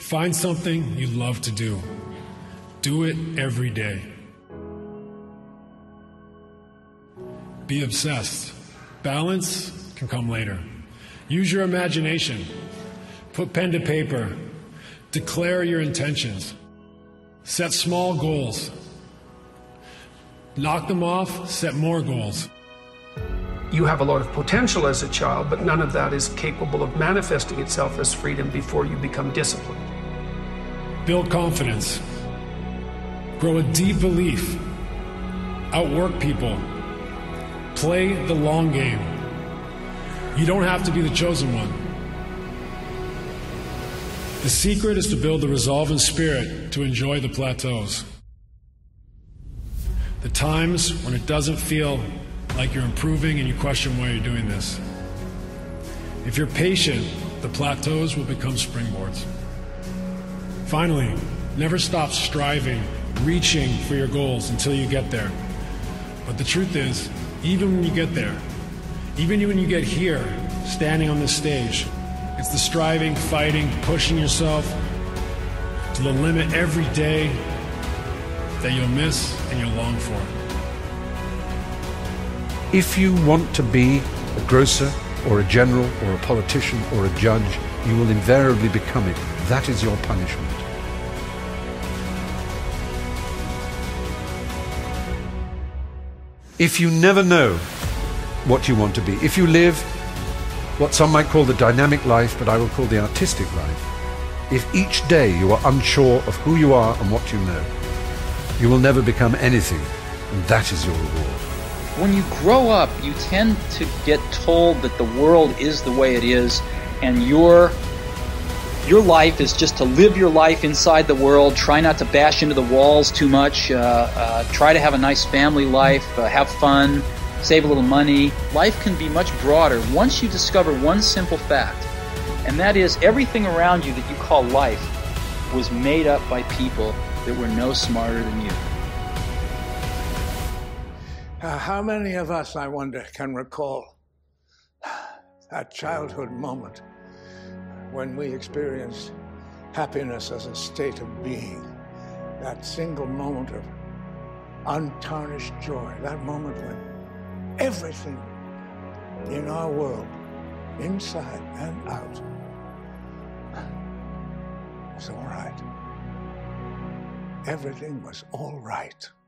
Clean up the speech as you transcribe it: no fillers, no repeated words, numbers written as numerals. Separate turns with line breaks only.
Find something you love to do. Do it every day. Be obsessed. Balance can come later. Use your imagination. Put pen to paper. Declare your intentions. Set small goals. Knock them off, set more goals.
You have a lot of potential as a child, but none of that is capable of manifesting itself as freedom before you become disciplined.
Build confidence. Grow a deep belief. Outwork people. Play the long game. You don't have to be the chosen one. The secret is to build the resolve and spirit to enjoy the plateaus. The times when it doesn't feel like you're improving and you question why you're doing this. If you're patient, the plateaus will become springboards. Finally, never stop striving, reaching for your goals until you get there. But the truth is, even when you get there, even when you get here, standing on this stage, it's the striving, fighting, pushing yourself to the limit every day that you'll miss and you'll long for.
If you want to be a grocer or a general or a politician or a judge, you will invariably become it. That is your punishment. If you never know what you want to be, if you live what some might call the dynamic life, but I will call the artistic life, if each day you are unsure of who you are and what you know, you will never become anything, and that is your reward.
When you grow up, you tend to get told that the world is the way it is, and your life is just to live your life inside the world, try not to bash into the walls too much, try to have a nice family life, have fun, save a little money. Life can be much broader once you discover one simple fact, and that is everything around you that you call life was made up by people that were no smarter than you.
How many of us, I wonder, can recall that childhood moment when we experienced happiness as a state of being, that single moment of untarnished joy, that moment when everything in our world, inside and out, was all right. Everything was all right.